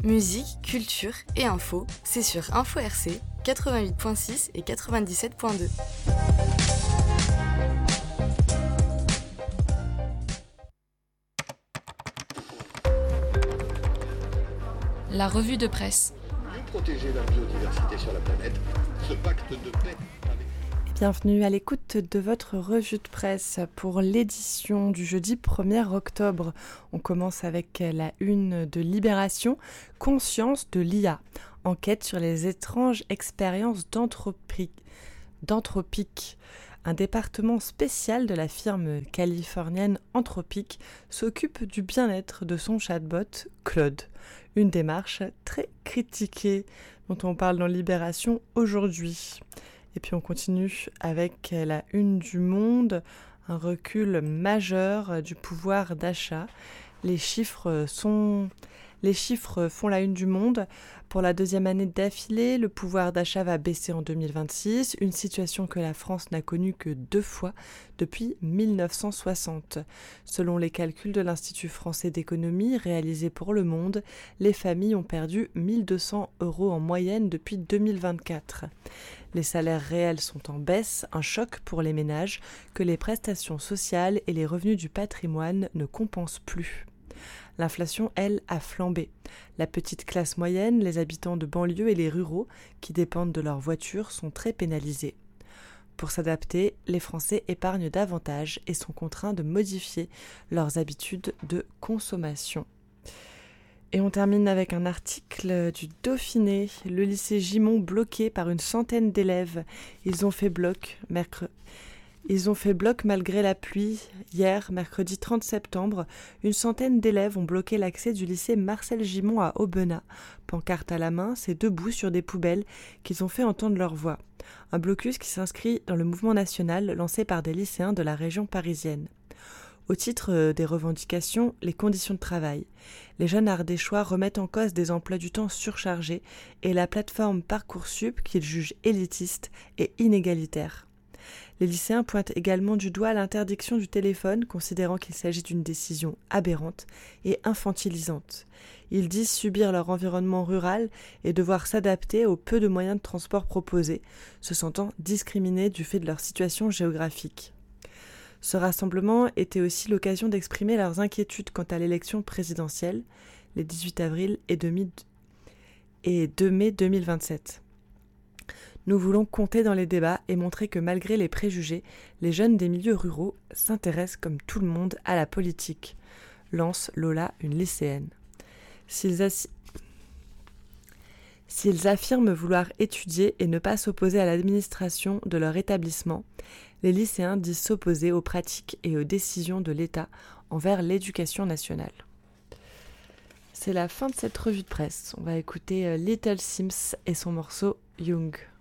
Musique, culture et info, c'est sur Info RC 88.6 et 97.2. La revue de presse. Mieux protéger la biodiversité sur la planète, ce pacte de paix avec... Bienvenue à l'écoute de votre revue de presse pour l'édition du jeudi 1er octobre. On commence avec la une de Libération, Conscience de l'IA. Enquête sur les étranges expériences d'anthropique. Un département spécial de la firme californienne Anthropic s'occupe du bien-être de son chatbot Claude. Une démarche très critiquée dont on parle dans Libération aujourd'hui. Et puis on continue avec la une du Monde, un recul majeur du pouvoir d'achat. Les chiffres font la une du Monde. Pour la deuxième année d'affilée, le pouvoir d'achat va baisser en 2026, une situation que la France n'a connue que 2 fois depuis 1960. Selon les calculs de l'Institut français d'économie réalisés pour Le Monde, les familles ont perdu 1 200 € en moyenne depuis 2024. Les salaires réels sont en baisse, un choc pour les ménages que les prestations sociales et les revenus du patrimoine ne compensent plus. L'inflation, elle, a flambé. La petite classe moyenne, les habitants de banlieue et les ruraux, qui dépendent de leur voiture, sont très pénalisés. Pour s'adapter, les Français épargnent davantage et sont contraints de modifier leurs habitudes de consommation. Et on termine avec un article du Dauphiné. Le lycée Gimont bloqué par une centaine d'élèves. Ils ont fait bloc malgré la pluie. Hier, mercredi 30 septembre, une centaine d'élèves ont bloqué l'accès du lycée Marcel Gimont à Aubenas. Pancarte à la main, c'est debout sur des poubelles qu'ils ont fait entendre leur voix. Un blocus qui s'inscrit dans le mouvement national lancé par des lycéens de la région parisienne. Au titre des revendications, les conditions de travail. Les jeunes ardéchois remettent en cause des emplois du temps surchargés et la plateforme Parcoursup qu'ils jugent élitiste et inégalitaire. Les lycéens pointent également du doigt l'interdiction du téléphone, considérant qu'il s'agit d'une décision aberrante et infantilisante. Ils disent subir leur environnement rural et devoir s'adapter aux peu de moyens de transport proposés, se sentant discriminés du fait de leur situation géographique. Ce rassemblement était aussi l'occasion d'exprimer leurs inquiétudes quant à l'élection présidentielle, les 18 avril et 2 mai 2027. Nous voulons compter dans les débats et montrer que malgré les préjugés, les jeunes des milieux ruraux s'intéressent comme tout le monde à la politique, lance Lola, une lycéenne. S'ils affirment vouloir étudier et ne pas s'opposer à l'administration de leur établissement, les lycéens disent s'opposer aux pratiques et aux décisions de l'État envers l'éducation nationale. C'est la fin de cette revue de presse. On va écouter Little Sims et son morceau Young.